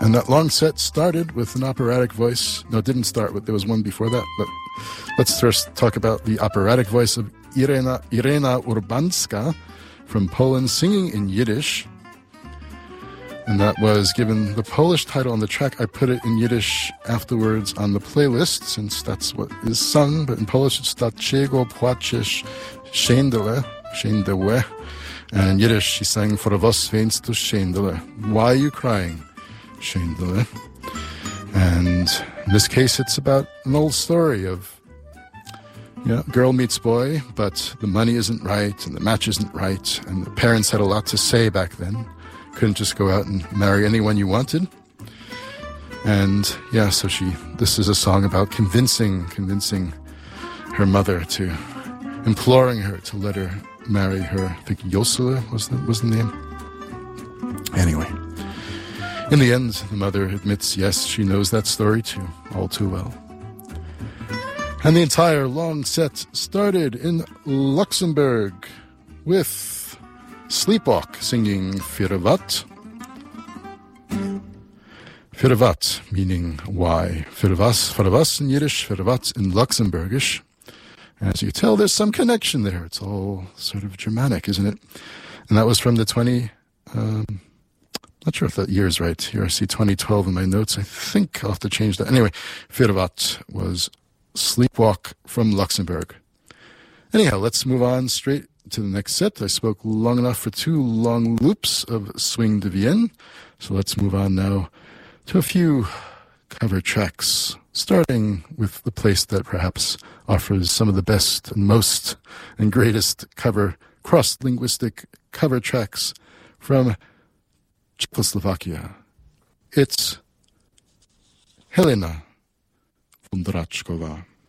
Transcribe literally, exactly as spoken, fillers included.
And that long set started with an operatic voice. No, it didn't start with, there was one before that, but let's first talk about the operatic voice of Irena, Irena Urbanska from Poland, singing in Yiddish. And that was given the Polish title on the track. I put it in Yiddish afterwards on the playlist, since that's what is sung, but in Polish it's Dlaczego płaczesz szendele, szendele. And in Yiddish she sang For was weinst du szendele? Why are you crying, szendele? And in this case it's about an old story of, you know, girl meets boy, but the money isn't right and the match isn't right, and the parents had a lot to say back then. Couldn't just go out and marry anyone you wanted. And yeah, so she, this is a song about convincing, convincing her mother to, imploring her to let her marry her, I think Yosela was the, was the name. Anyway, in the end, the mother admits, yes, she knows that story too, all too well. And the entire long set started in Luxembourg with Sleepwalk singing Firvat. Firvat, meaning why. Firvas, Firvas in Yiddish, Firvat in Luxembourgish. As you tell, there's some connection there. It's all sort of Germanic, isn't it? And that was from the twenty, um, not sure if that year is right. Here I see twenty twelve in my notes. I think I'll have to change that. Anyway, Firvat was Sleepwalk from Luxembourg. Anyhow, let's move on straight to the next set. I spoke long enough for two long loops of Swing de Vienne. So let's move on now to a few cover tracks, starting with the place that perhaps offers some of the best and most and greatest cover, cross-linguistic cover tracks from Czechoslovakia. It's Helena Vondráčková.